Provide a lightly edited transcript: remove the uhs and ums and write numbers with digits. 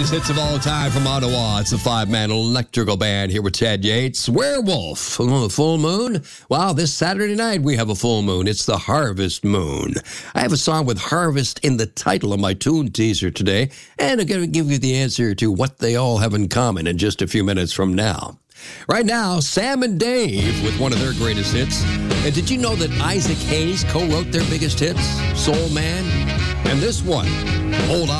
greatest hits of all time from Ottawa. It's a five-man electrical band here with Ted Yates. Werewolf, full moon. Wow, this Saturday night we have a full moon. It's the harvest moon. I have a song with harvest in the title of my tune teaser today, and I'm going to give you the answer to what they all have in common in just a few minutes from now. Right now, Sam and Dave with one of their greatest hits. And did you know that Isaac Hayes co-wrote their biggest hits, Soul Man? And this one, Hold On.